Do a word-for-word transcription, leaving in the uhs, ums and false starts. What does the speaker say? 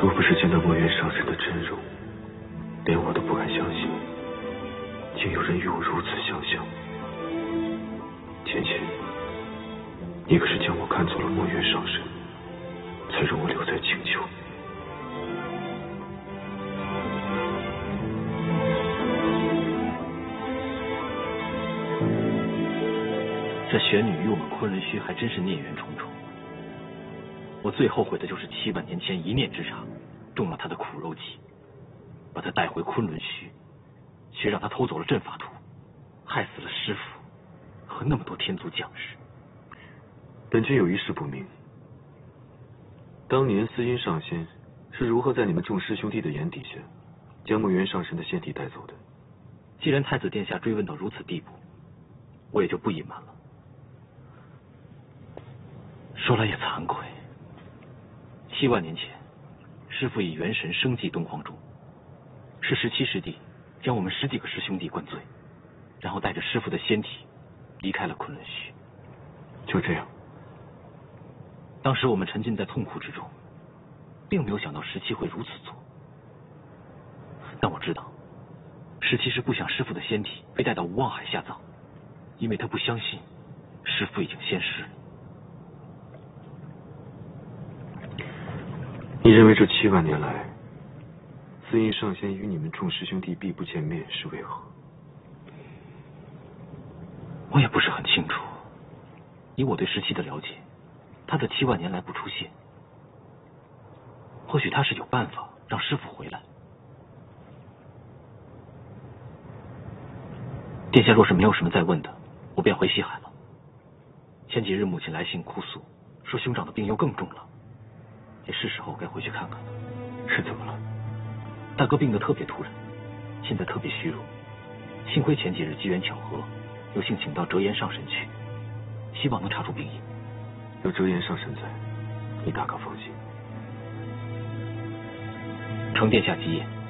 若不是见到墨渊上神的真容，连我都不敢相信，竟有人与我如此相像。浅浅，你可是将我看作了墨渊上神，才容我留在青丘。 这玄女与我们昆仑虚还真是孽缘重重。我最后悔的就是七万年前一念之差，中了她的苦肉计，把她带回昆仑虚，却让她偷走了阵法图，害死了师傅和那么多天族将士。 本君有一事不明，当年司音上仙是如何在你们众师兄弟的眼底下，将墨渊上神的仙体带走的？ 既然太子殿下追问到如此地步，我也就不隐瞒了。说来也惭愧，七万年前，师父以元神生祭东荒中，是十七师弟将我们十几个师兄弟灌醉，然后带着师父的仙体离开了昆仑虚。 就这样。 当时我们沉浸在痛苦之中，并没有想到十七会如此做。但我知道，十七是不想师父的仙体被带到无望海下葬，因为他不相信师父已经仙逝了。 你认为这七万年来，司音上仙与你们众师兄弟必不见面是为何？ 我也不是很清楚。以我对十七的了解，他这七万年来不出现，或许他是有办法让师父回来。殿下若是没有什么再问的，我便回西海了。前几日母亲来信哭诉，说兄长的病又更重了。也是时候该回去看看了。 是怎么了？ 大哥病得特别突然，现在特别虚弱，幸亏前几日机缘巧合，有幸请到折颜上神去，希望能查出病因。 有折颜上神在，你大可放心。 承殿下吉言。